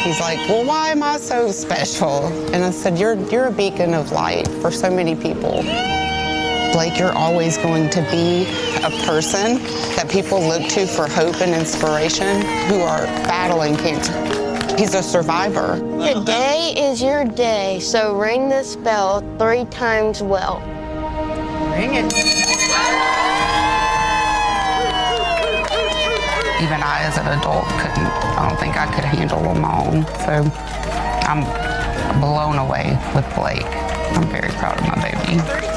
He's like, well, why am I so special? And I said, you're a beacon of light for so many people. Blake, you're always going to be a person that people look to for hope and inspiration who are battling cancer. He's a survivor. Today is your day, so ring this bell 3 times well. Ring it. Even I, as an adult, I don't think I could handle them all. So I'm blown away with Blake. I'm very proud of my baby.